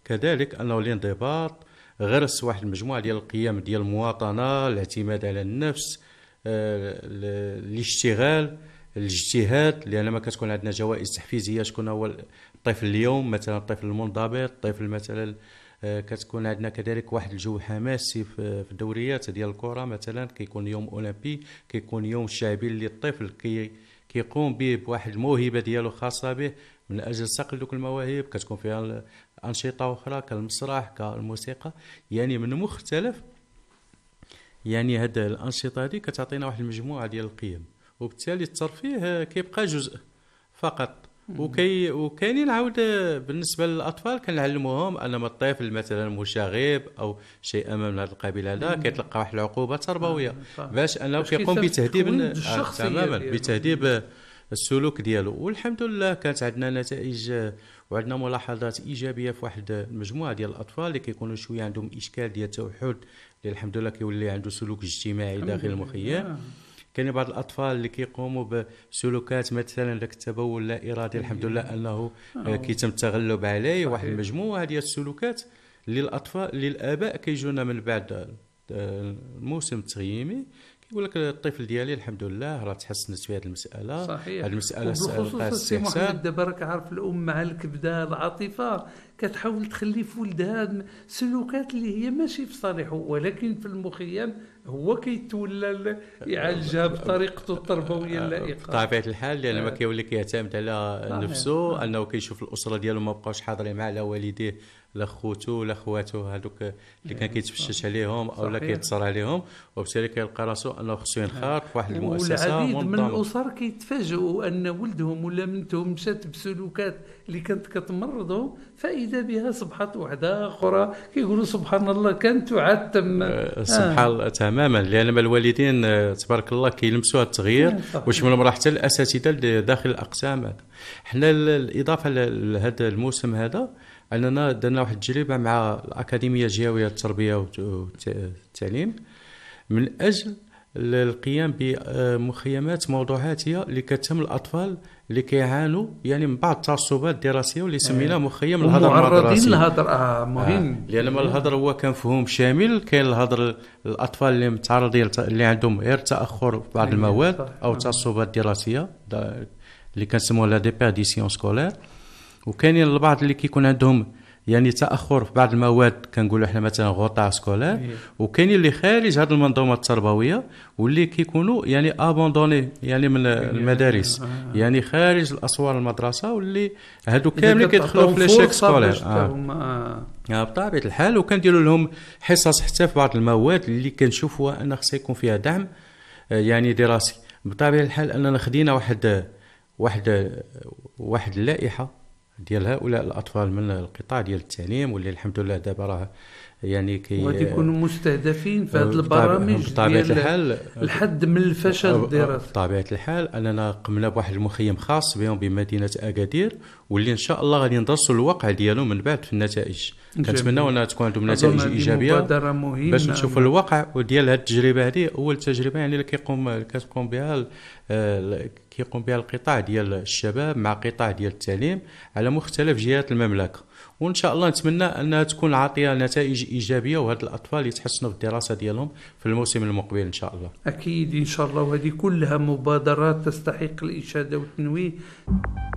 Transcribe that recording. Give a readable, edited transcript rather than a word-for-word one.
كذلك انه الانضباط، غرس واحد المجموعه ديال القيم ديال المواطنه، الاعتماد على النفس، الاشتغال، الاجتهاد، لان ما كتكون عندنا جوائز تحفيزيه. شكون هو الطفل اليوم؟ مثلا الطفل المنضبط، الطفل مثلا كتكون عندنا كذلك واحد الجو حماسي في الدوريات ديال الكره. مثلا كيكون يوم اولمبي، كيكون يوم شعبي اللي الطفل كيقوم به بواحد الموهبه ديالو خاصه به من اجل صقل دوك المواهب. كتكون فيها انشطه اخرى كالمسرح كالموسيقى، يعني من مختلف يعني هاد الانشطه هذه كتعطينا واحد المجموعه ديال القيم، وبالتالي الترفيه كيبقى جزء فقط. وكاينين عاود بالنسبه للاطفال كنعلموهم ان الطفل مثلا مشاغب او شيئا ما من هذا القبيل هذا كيتلقى واحد العقوبه تربويه باش انه كيقوم بتهذيب تماما بتهذيب السلوك ديالو. والحمد لله كانت عندنا نتائج وعندنا ملاحظات ايجابيه في واحد المجموعه ديال الاطفال اللي كيكونوا شويه عندهم اشكال ديال التوحد، اللي الحمد لله كيولي عنده سلوك اجتماعي داخل المخيم. كاين بعض الاطفال اللي كيقوموا بسلوكات مثلا داك التبول لا ارادي، الحمد لله انه كيتم التغلب عليه. واحد المجموعه ديال السلوكات اللي الاطفال اللي الاباء كيجونا من بعد الموسم التغييمي كيقول لك الطفل ديالي الحمد لله راه تحسنت في هذه المساله. صحيح. هذه المساله بالخصوص السي محمد دابا راك عارف الام مع الكبده العاطفه كتحاول تخلي في ولدها سلوكات اللي هي ماشي في صالحه، ولكن في المخيم هو كيتولى يعالجها بطريقته التربويه اللائقه بطبيعه الحال، لان ما كيولي كيعتمد على نفسه. انه كيشوف الاسره ديالو ما بقاوش حاضرين معاه، لا والديه لا خوتو لا خواتو هذوك اللي كان كيتفشش عليهم او لا كيتصر عليهم، وبالتالي كيلقى راسو انه خصو ينخرط في واحد المؤسسه منظمه. والعديد من منظمه. الاسر كيتفاجئوا ان ولدهم ولا بنتهم مشات بسلوكات اللي كانت كتمرضهم، فاذا بها صبحت وحده اخرى كيقولوا سبحان الله كانت تعاد سبحان تماما. لان الوالدين تبارك الله كيلمسوا التغيير ويشملوا حتى الاساتذه داخل الاقسام. حنا الاضافه لهذا الموسم هذا اننا درنا واحد التجربه مع الاكاديميه الجهويه للتربيه والتعليم من اجل القيام بمخيمات موضوعاتيه اللي كتهم الاطفال اللي كيعانوا يعني من بعض التعصبات الدراسيه واللي سميناه مخيم الهدر المدرسي. الهدر مهم. لان الهدر هو كان مفهوم شامل. كاين الهدر الاطفال اللي متعرضين اللي عندهم غير تاخر في بعض المواد او تعصبات دراسيه اللي كنسموها لا ديبيرديسيون سكولير، وكاينين البعض اللي كيكون عندهم يعني تاخر في بعض المواد كنقولوا احنا مثلا غوطا سكولير، وكاينين اللي خارج هذه المنظومه التربويه واللي كيكونوا يعني ابوندوني يعني من المدارس، يعني خارج الاسوار المدرسه، واللي هادو كاملين كيدخلوا في ليشيك سكولير بطبيعه الحال. وكنديروا لهم حصص حتى في بعض المواد اللي كنشوفوا ان خصها يكون فيها دعم يعني دراسي. بطبيعه الحال اننا خدينا واحد اللائحه ديال هؤلاء الاطفال من القطاع ديال التعليم، واللي الحمد لله دابا راه يعني غادي يكونوا مستهدفين في هذه البرامج ديال الحد من الفشل الدراسي. بطبيعه الحال اننا قمنا بواحد المخيم خاص بهم بمدينه اكادير، واللي ان شاء الله غادي ندرسوا الواقع ديالو من بعد في النتائج. كنتمناو انها تكون عندهم نتائج ايجابيه باش نشوفوا الواقع ديال هذه التجربه. هذه اول تجربه يعني اللي كتقوم بها القطاع ديال الشباب مع قطاع ديال التعليم على مختلف جهات المملكه، وان شاء الله نتمنى انها تكون عاطيه نتائج ايجابيه وهاد الاطفال يتحسنوا في الدراسه ديالهم في الموسم المقبل ان شاء الله. اكيد ان شاء الله، وهذه كلها مبادرات تستحق الاشاده والتنويه.